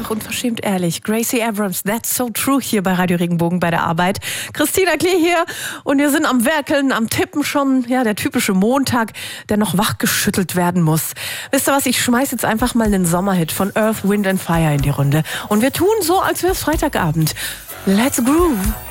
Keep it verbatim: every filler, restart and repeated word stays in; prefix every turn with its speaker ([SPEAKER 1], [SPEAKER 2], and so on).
[SPEAKER 1] einfach unverschämt ehrlich. Gracie Abrams, that's so true hier bei Radio Regenbogen bei der Arbeit. Christina Klee hier und wir sind am Werkeln, am Tippen schon. Ja, der typische Montag, der noch wachgeschüttelt werden muss. Wisst ihr was, ich schmeiß jetzt einfach mal einen Sommerhit von Earth, Wind and Fire in die Runde. Und wir tun so, als wäre es Freitagabend. Let's groove.